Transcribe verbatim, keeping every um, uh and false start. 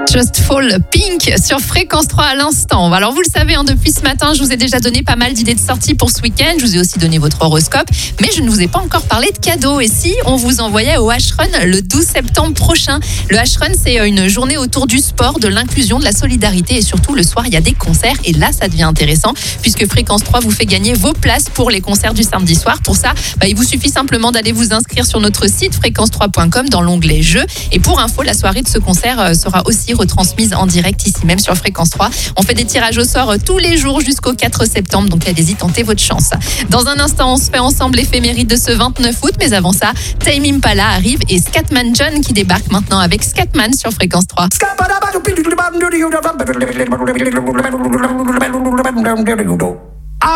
Just Fall Pink sur Fréquence trois à l'instant. Alors vous le savez, hein, depuis ce matin, je vous ai déjà donné pas mal d'idées de sorties pour ce week-end. Je vous ai aussi donné votre horoscope, mais je ne vous ai pas encore parlé de cadeaux. Et si on vous envoyait au H-Run le douze septembre prochain? Le H-Run, c'est une journée autour du sport, de l'inclusion, de la solidarité et surtout le soir, il y a des concerts. Et là, ça devient intéressant puisque Fréquence trois vous fait gagner vos places pour les concerts du samedi soir. Pour ça, bah, il vous suffit simplement d'aller vous inscrire sur notre site fréquence trois point com dans l'onglet Jeux. Et pour info, la soirée de ce concert sera aussi retransmise en direct ici même sur Fréquence trois. On fait des tirages au sort tous les jours jusqu'au quatre septembre, donc allez-y, tentez votre chance. Dans un instant, on se fait ensemble l'éphéméride de ce vingt-neuf août, mais avant ça, Tame Impala arrive et Scatman John qui débarque maintenant avec Scatman sur Fréquence trois. Scatman